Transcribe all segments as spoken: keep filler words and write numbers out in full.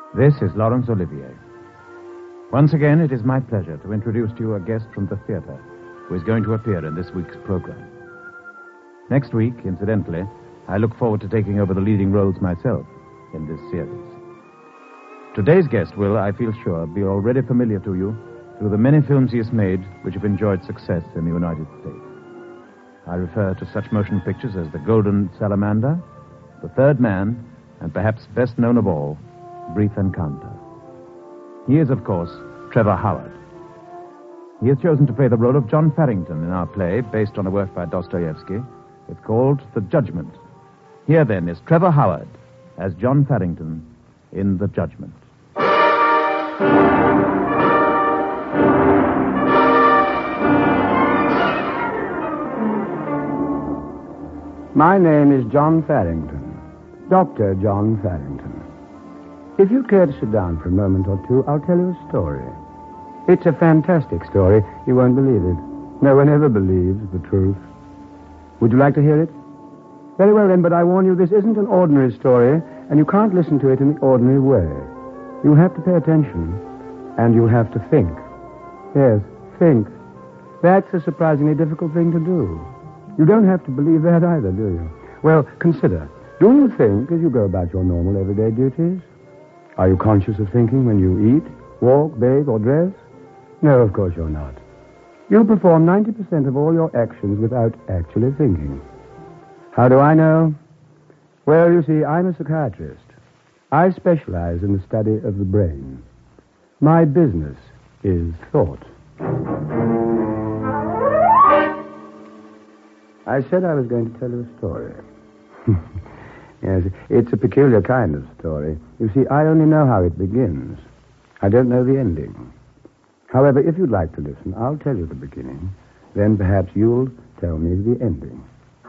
This is Laurence Olivier. Once again, it is my pleasure to introduce to you a guest from the theater who is going to appear in this week's program. Next week, incidentally, I look forward to taking over the leading roles myself in this series. Today's guest will, I feel sure, be already familiar to you through the many films he has made which have enjoyed success in the United States. I refer to such motion pictures as The Golden Salamander, The Third Man, and perhaps best known of all, Brief Encounter. He is, of course, Trevor Howard. He has chosen to play the role of John Farrington in our play based on a work by Dostoevsky. It's called The Judgment. Here, then, is Trevor Howard as John Farrington in The Judgment. My name is John Farrington, Doctor John Farrington. If you care to sit down for a moment or two, I'll tell you a story. It's a fantastic story. You won't believe it. No one ever believes the truth. Would you like to hear it? Very well, then, but I warn you, this isn't an ordinary story, and you can't listen to it in the ordinary way. You'll have to pay attention, and you'll have to think. Yes, think. That's a surprisingly difficult thing to do. You don't have to believe that either, do you? Well, consider. Do you think as you go about your normal everyday duties? Are you conscious of thinking when you eat, walk, bathe, or dress? No, of course you're not. You perform ninety percent of all your actions without actually thinking. How do I know? Well, you see, I'm a psychiatrist. I specialize in the study of the brain. My business is thought. I said I was going to tell you a story. Yes, it's a peculiar kind of story. You see, I only know how it begins. I don't know the ending. However, if you'd like to listen, I'll tell you the beginning. Then perhaps you'll tell me the ending.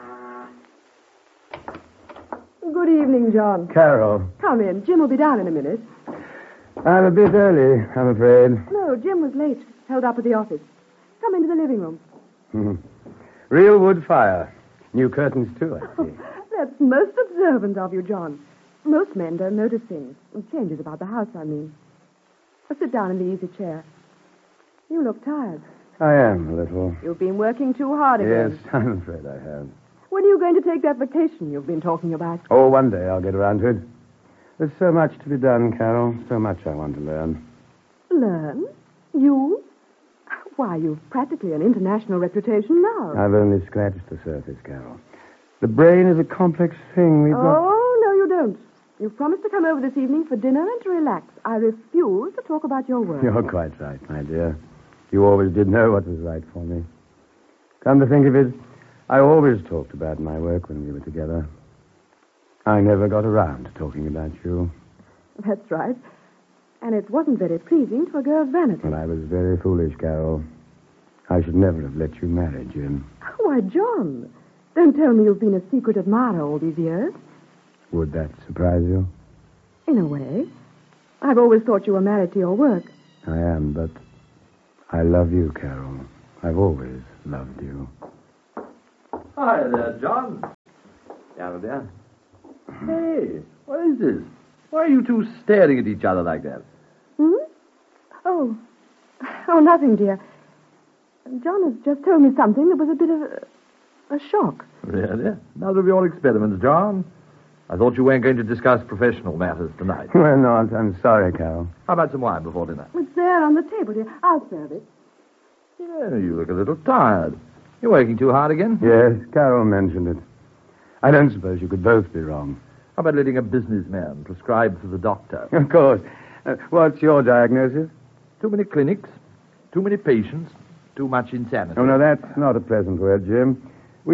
Good evening, John. Carol. Come in. Jim will be down in a minute. I'm a bit early, I'm afraid. No, Jim was late. Held up at the office. Come into the living room. Hmm. Real wood fire. New curtains, too, I see. That's most observant of you, John. Most men don't notice things. Changes about the house, I mean. Sit down in the easy chair. You look tired. I am, a little. You've been working too hard again. Yes, I'm afraid I have. When are you going to take that vacation you've been talking about? Oh, one day I'll get around to it. There's so much to be done, Carol. So much I want to learn. Learn? You? Why, you've practically an international reputation now. I've only scratched the surface, Carol. The brain is a complex thing. We've got... Oh, no, you don't. You've promised to come over this evening for dinner and to relax. I refuse to talk about your work. You're quite right, my dear. You always did know what was right for me. Come to think of it, I always talked about my work when we were together. I never got around to talking about you. That's right. And it wasn't very pleasing to a girl's vanity. Well, I was very foolish, Carol. I should never have let you marry Jim. Why, John, don't tell me you've been a secret admirer all these years. Would that surprise you? In a way. I've always thought you were married to your work. I am, but I love you, Carol. I've always loved you. Hi there, John. Carol, dear. Hey, what is this? Why are you two staring at each other like that? Hmm? Oh. Oh, nothing, dear. John has just told me something that was a bit of a, a shock. Really? None of your experiments, John. I thought you weren't going to discuss professional matters tonight. Well, no, I'm, I'm sorry, Carol. How about some wine before dinner? It's there on the table, dear. I'll serve it. Yeah, you look a little tired. You're working too hard again? Yes, Carol mentioned it. I don't suppose you could both be wrong. How about letting a businessman prescribe for the doctor? Of course. Uh, what's your diagnosis? Too many clinics, too many patients, too much insanity. Oh, no, that's not a pleasant word, Jim.